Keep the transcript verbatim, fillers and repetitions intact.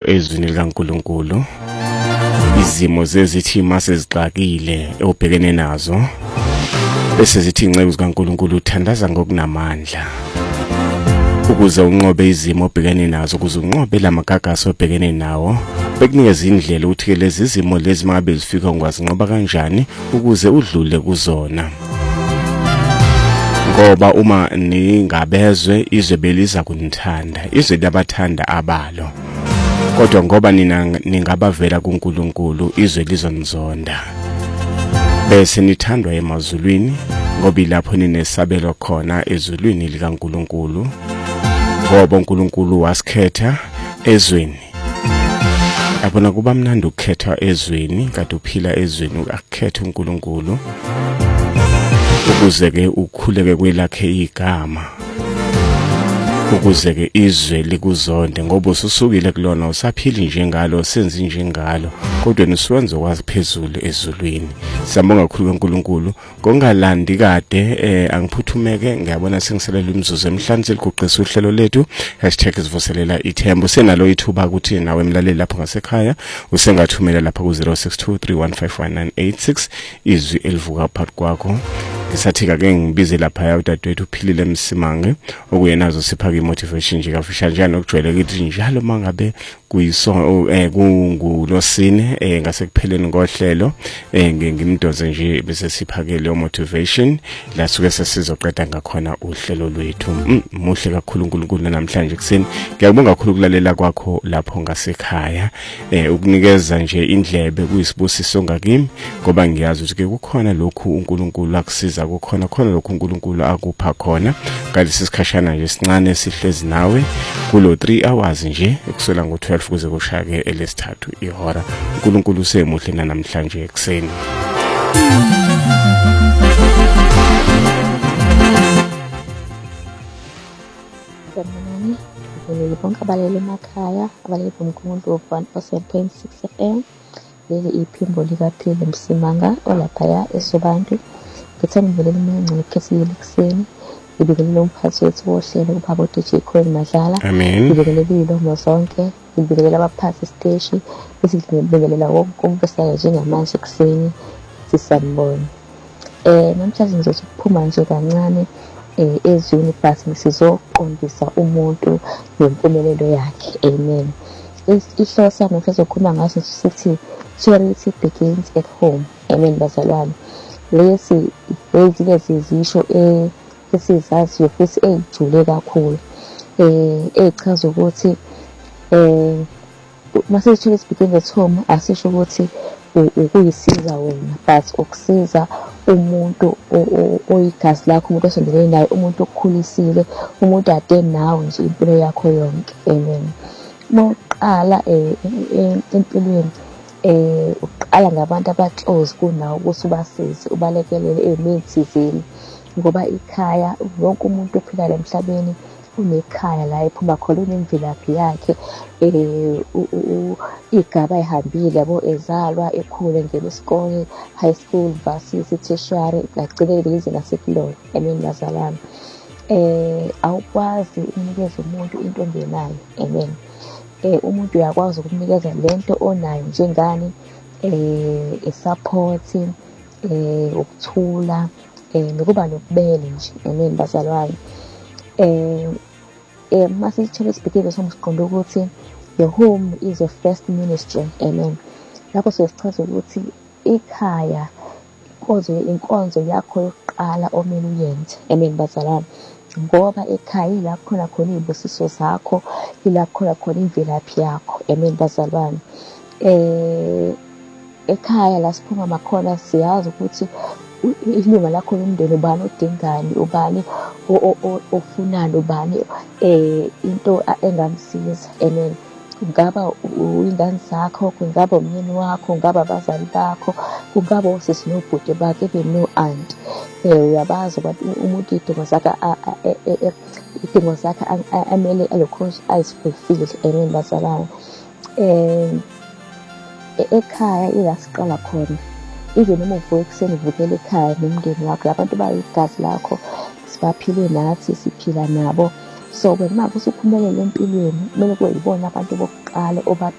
ezwini likaNkulunkulu izimo zezithi mase zixakile obhekene nazo bese zithi inceku zikaNkulunkulu uthandaza ngokunamandla ukuze unqobe izimo obhekene nazo ukuze unqobe lamagagasi obhekene nawo bekunikeza indlela ukuthi lezi izimo lezi mangabe zifika ngwazinqoba kanjani ukuze udlule kuzona ngoba uma ningabezwe izwe beliza kunithanda izwe labathanda abalo kodwa ngoba nina ningabavela kuNkulunkulu izwe lizonizonda bese nithandwa emazulwini ngoba ilapho ninesabelo khona ezulwini likaNkulunkulu ngoba uNkulunkulu wasikhetha ezweni yabona kuba mnandi ukukhetha ezweni kade uphila ezweni akukhetha uNkulunkulu ukuze ke ukhuleke kwelakhe igama ukuze ke izwe likuzonde ngoba ususukile kulona usaphili njengalo senzi njengalo kodwa nisuwenza kwazi phezulu ezulwini siyabonga kakhulu kuNkulunkulu kongalandi kade eh angiphuthumeke ngiyabona sengiselela imizuzu emhlanje seliguqisa uhlelo lethu #isivuselela ithemba senalo ithuba ukuthi nawe emlaleli lapho ngasekhaya usengathumela lapha ku zero six two three one five one nine eight six izwi elivuka phakathi kwakho isathika ke ngibize lapha ya udadewethu uphilile Msimange okuyenazo siphaka imotivation nje kafisha njalo okujwayele ukuthi njalo mangabe kuyiso eh kungulosine eh ngasekupheleni ngohlelo eh ngimdoze nje bese siphakele motivation la suke sesizoqeda ngakhona uhlelo lwethu muhle kakhulu uNkulunkulu namhlanje kuseni ngiyabonga kakhulu ukulalela kwakho lapho ngasekhaya eh ukunikeza nje indlebe kuyisibusiso ngakimi ngoba ngiyazi ukuthi kukhona lokhu uNkulunkulu akusiza kukhona khona lokhu uNkulunkulu akupha khona ngalesi sikhashana nje sincane sihlezi nawe kulo three hours nje ekusela ngo twelve kuze kushake elesithathu ihora uNkulunkulu usemuhle namhlanje ekseni Sanibonani, ngibonga bonke abalele emakhaya, abalele bomkhulu of one oh seven point six F M. Leli iphimbo likaPhile Msimanga olaphaya eSobantu. Ngithanda ngibelele imingcele ekhethile ekseni. Ngibelele umphathi wethu wohlelo ubaba D J Coin Madlala. Ngibelele ilomo zonke. Ngibelele abaphathi station. Bese ngibelele wonke umuntu osayo njengamanje ekseni. Sisanibona. Eh namhlanje ngizokuphuma nje kancane eh ezweni but sizoqondisa umuntu nempumelelo yakhe. Amen. Isihloko sami ngizokhuluma ngaso sithi charity begins at home. Amen bazalwane. Lesi lezi lezi zisho eh esizaziyo futhi ejule kakhulu eh echaza ukuthi eh mase charity begins at home asisho ukuthi ukuyisiza wena but ukusiza umuntu oyigazi lakho umuntu osondelene naye umuntu okukhulisile umuntu ade nawe nje impilo yakho yonke. Amen. Moqala eh empilweni eh uqala ngabantu abaclose kunawo ukuthi ubasize ubalekelele emithizini ngoba ikhaya wonke umuntu ophilayo emhlabeni unekhaya la ephuma khona unemvelaphi yakhe eh igaba ehambile yabo ezalwa ekhule ngene isikole high school varsity tertiary agcine lezi nasekulona. Amen bazalwane. Eh awukwazi ukunikeza umuntu into ongenayo. Amen. Eh umuntu uyakwazi ukunikeza lento onayo njengani eh isupport eh ukuthula eh nokuba nokubele nje. Amen bazalwane. eh eh mase charity begins somqondo ukuthi your home is your first ministry. Amen. Lapho sesichaza ukuthi ikhaya inkonzo inkonzo yakho yokuqala omele uyenze. Amen bazalwane. Ngoba ekhaya ila khona khona izibusiso zakho ila khona khona imvelaphi yakho. Amen bazalwane. Eh ekhaya la siphuma makhona siyazi ukuthi ilunga lakho lomndeni ubani odingani ubani ofunana ubani eh into engamsiza. Amen. Kungaba ingane zakho kungaba umyeni wakho kungaba abazali bakho kungaba osisi nobhuti bakhe beno aunt eh uyabazi ukuthi umuntu idingo zakhe idingo zakhe amele alokho ayisifulfill. Amen bazalwane. eh ekhaya ila siqala khona ibe noma uvuka ekseni uvukela ekhaya nomndeni wakho abantu bayigazi lakho sibaphile nathi siphila nabo. So wena manje usuphumelele empilweni kumele kube yibona abantu bokuqala